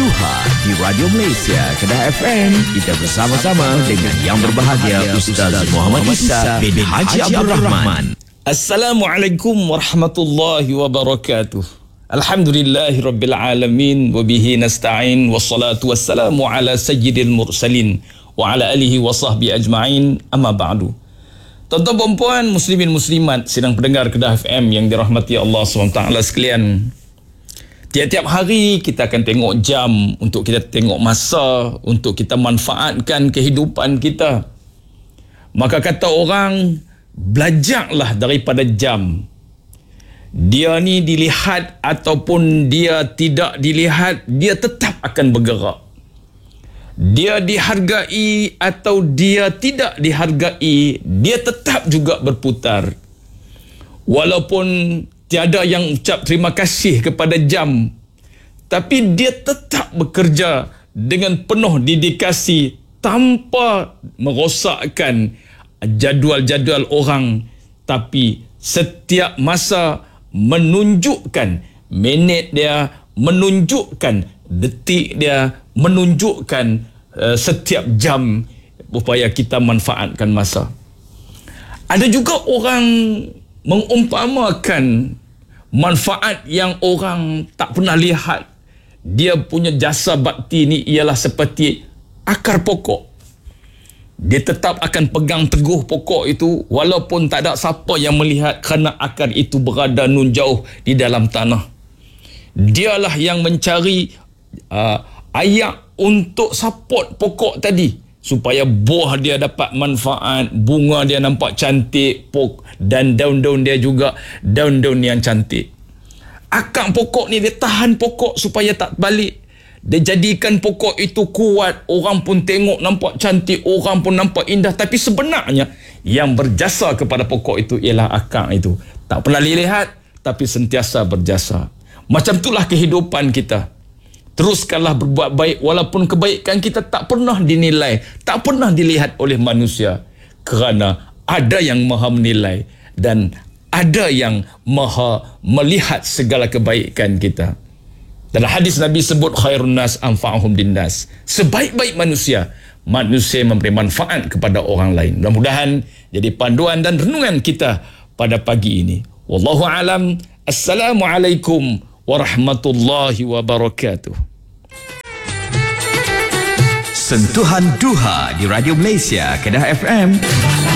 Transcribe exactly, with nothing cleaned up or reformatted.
Duha di Radio Malaysia Kedah F M. Kita bersama-sama dengan yang berbahagia Ustaz Muhammad Isa bin Haji Abdul Rahman. Assalamualaikum warahmatullahi wabarakatuh. Alhamdulillahi rabbil alamin wa bihi nasta'in wassalatu wassalamu ala sayyidil mursalin wa ala alihi wa sahbihi ajma'in, amma ba'du. Tuan-tuan dan puan, muslimin muslimat sedang pendengar Kedah F M yang dirahmati Allah subhanahu wa taala sekalian. Tiap-tiap hari kita akan tengok jam untuk kita tengok masa, untuk kita manfaatkan kehidupan kita. Maka kata orang, belajarlah daripada jam. Dia ni dilihat ataupun dia tidak dilihat, dia tetap akan bergerak. Dia dihargai atau dia tidak dihargai, dia tetap juga berputar. Walaupun tiada yang ucap terima kasih kepada jam, tapi dia tetap bekerja dengan penuh dedikasi tanpa merosakkan jadual-jadual orang, tapi setiap masa menunjukkan minit dia, menunjukkan detik dia, menunjukkan uh, setiap jam supaya kita manfaatkan masa. Ada juga orang mengumpamakan manfaat yang orang tak pernah lihat. Dia punya jasa bakti ni ialah seperti akar pokok. Dia tetap akan pegang teguh pokok itu walaupun tak ada siapa yang melihat, kerana akar itu berada nun jauh di dalam tanah. Dialah yang mencari uh, ayak untuk support pokok tadi, supaya buah dia dapat manfaat, bunga dia nampak cantik, pok dan daun-daun dia juga daun-daun yang cantik. Akar pokok ni dia tahan pokok supaya tak balik. Dia jadikan pokok itu kuat, orang pun tengok nampak cantik, orang pun nampak indah, tapi sebenarnya yang berjasa kepada pokok itu ialah akar itu. Tak pernah dilihat tapi sentiasa berjasa. Macam itulah kehidupan kita. Teruskanlah berbuat baik walaupun kebaikan kita tak pernah dinilai, tak pernah dilihat oleh manusia, kerana ada yang maha menilai dan ada yang maha melihat segala kebaikan kita. Dalam hadis Nabi sebut khairun nas anfa'uhum linnas. Sebaik-baik manusia, manusia memberi manfaat kepada orang lain. Mudah-mudahan jadi panduan dan renungan kita pada pagi ini. Wallahu alam. Assalamualaikum warahmatullahi wabarakatuh. Sentuhan Duha di Radio Malaysia Kedah F M.